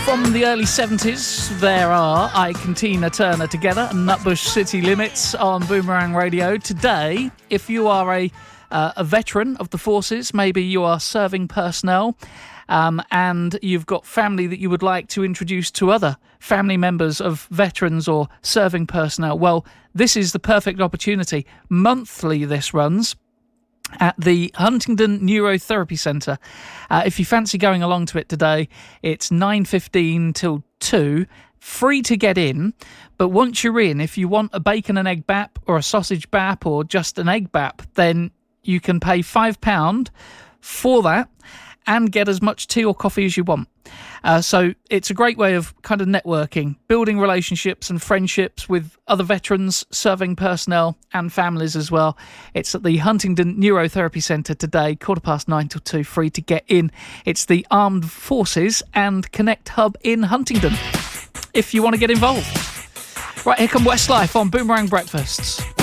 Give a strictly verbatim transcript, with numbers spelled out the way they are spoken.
From the early seventies, there are Ike and Tina Turner together and Nutbush City Limits on Boomerang Radio. Today, if you are a uh, a veteran of the forces, maybe you are serving personnel, um, and you've got family that you would like to introduce to other family members of veterans or serving personnel, well, this is the perfect opportunity. Monthly this runs at the Huntingdon Neurotherapy Centre. Uh, if you fancy going along to it today, it's nine fifteen till two, free to get in, but once you're in, if you want a bacon and egg bap or a sausage bap or just an egg bap, then you can pay five pounds for that and get as much tea or coffee as you want. Uh, so it's a great way of kind of networking, building relationships and friendships with other veterans, serving personnel and families as well. It's at the Huntingdon Neurotherapy Centre today, quarter past nine till two, free to get in. It's the Armed Forces and Connect Hub in Huntingdon, if you want to get involved. Right, here come Westlife on Boomerang Breakfasts.